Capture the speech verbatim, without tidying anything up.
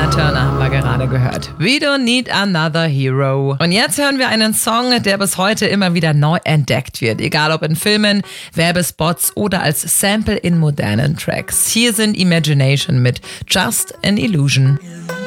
Tina Turner haben wir gerade gehört. We don't need another hero. Und jetzt hören wir einen Song, der bis heute immer wieder neu entdeckt wird. Egal ob in Filmen, Werbespots oder als Sample in modernen Tracks. Hier sind Imagination mit Just an Illusion.